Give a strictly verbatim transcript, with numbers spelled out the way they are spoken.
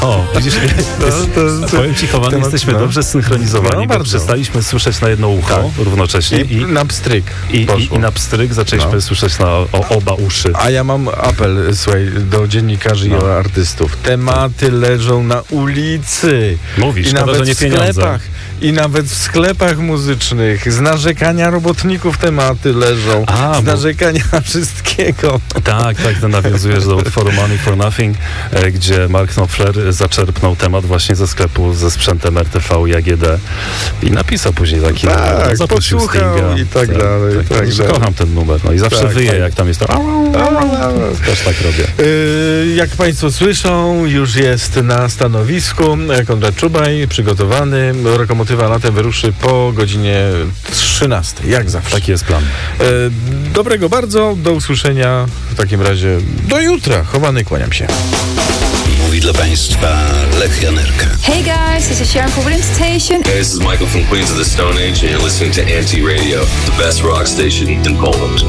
O, widzisz, No, to, to, powiem ci, Chowany, temat, jesteśmy no. dobrze synchronizowani, No, bo bardzo. przestaliśmy słyszeć na jedno ucho Tak. równocześnie I, i, na pstryk i, i, poszło. i na pstryk zaczęliśmy No. słyszeć na o, oba uszy. A ja mam apel, słuchaj, do dziennikarzy No. i artystów. Tematy leżą na ulicy. Mówisz, I szkoda, nawet że nie w pieniądze. sklepach. I nawet w sklepach muzycznych. Z narzekania robotników tematy leżą. A, z bo- narzekania wszystkiego. Tak, tak, to nawiązujesz do utworu Money for Nothing, e, gdzie Mark Knopfler zaczerpnął temat właśnie ze sklepu ze sprzętem R T V i A G D i napisał później taki Tak, numer, zaprosił posłuchał Stinga. i tak dalej, Tak, tak że dalej. kocham ten numer, no i zawsze Tak, wyje, tak. jak tam jest to. Też tak robię. Yy, jak Państwo słyszą, już jest na stanowisku Konrad Czubaj, przygotowany. Lokomotywa latem wyruszy po godzinie trzynastej, jak zawsze. Taki jest plan. Yy, dobrego bardzo, do usłyszenia w takim razie do jutra. Chowany, kłaniam się. Mówi dla Państwa Lech Janerka. Hey guys, this is Sharon for Williams Station. Hey, this is Michael from Queens of the Stone Age, and you're listening to Anti Radio, the best rock station in Poland.